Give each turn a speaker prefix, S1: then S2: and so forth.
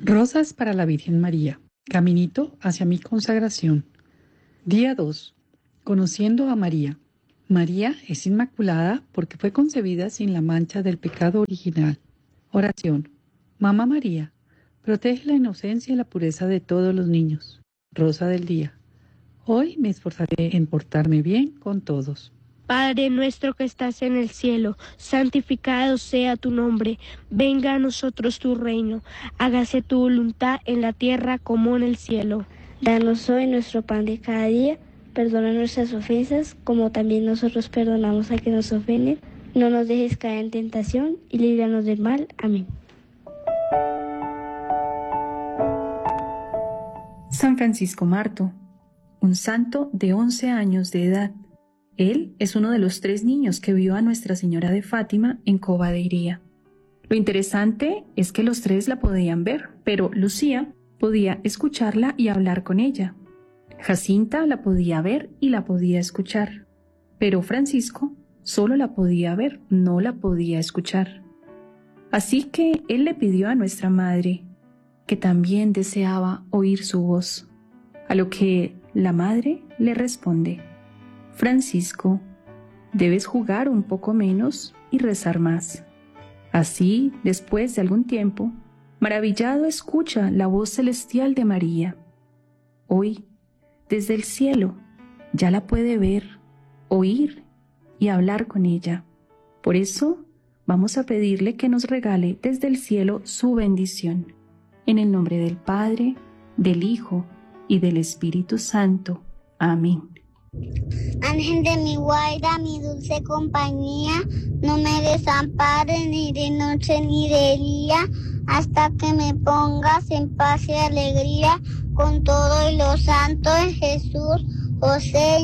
S1: Rosas para la Virgen María. Caminito hacia mi consagración. Día 2. Conociendo a María. María es inmaculada porque fue concebida sin la mancha del pecado original. Oración. Mamá María, protege la inocencia y la pureza de todos los niños. Rosa del día. Hoy me esforzaré en portarme bien con todos.
S2: Padre nuestro que estás en el cielo, santificado sea tu nombre. Venga a nosotros tu reino. Hágase tu voluntad en la tierra como en el cielo.
S3: Danos hoy nuestro pan de cada día. Perdona nuestras ofensas, como también nosotros perdonamos a quienes nos ofenden. No nos dejes caer en tentación y líbranos del mal. Amén.
S4: San Francisco Marto, un santo de 11 años de edad. Él es uno de los 3 niños que vio a Nuestra Señora de Fátima en Cova de Iría. Lo interesante es que los 3 la podían ver, pero Lucía podía escucharla y hablar con ella. Jacinta la podía ver y la podía escuchar, pero Francisco solo la podía ver, no la podía escuchar. Así que él le pidió a nuestra Madre, que también deseaba oír su voz, a lo que la Madre le responde: Francisco, debes jugar un poco menos y rezar más. Así, después de algún tiempo, maravillado escucha la voz celestial de María. Hoy, desde el cielo, ya la puede ver, oír y hablar con ella. Por eso, vamos a pedirle que nos regale desde el cielo su bendición. En el nombre del Padre, del Hijo y del Espíritu Santo. Amén.
S5: Ángel de mi guarda, mi dulce compañía, no me desampares ni de noche ni de día, hasta que me pongas en paz y alegría con todos los santos, Jesús, José